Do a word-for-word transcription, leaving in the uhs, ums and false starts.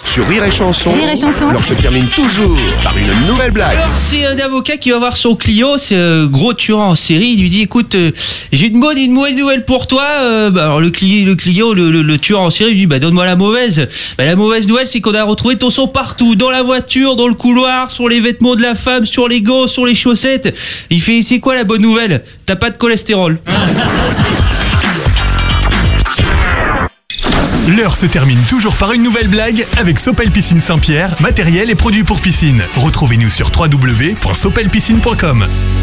Sur Rire et Chanson, Rire et Chanson. l'heure se termine toujours par une nouvelle blague. Alors c'est un avocat qui va voir son client, c'est un gros tueur en série. Il lui dit écoute, euh, j'ai une bonne et une mauvaise nouvelle pour toi. Euh, bah, alors le client, le, client le, le, le tueur en série lui dit bah donne-moi la mauvaise. Bah, la mauvaise nouvelle c'est qu'on a retrouvé ton sang partout, dans la voiture, dans le couloir, sur les vêtements de la femme, sur les gants, sur les chaussettes. Il fait c'est quoi la bonne nouvelle? T'as pas de cholestérol. L'heure se termine toujours par une nouvelle blague avec Sopel Piscine Saint-Pierre, matériel et produits pour piscine. Retrouvez-nous sur w w w point sopel piscine point com.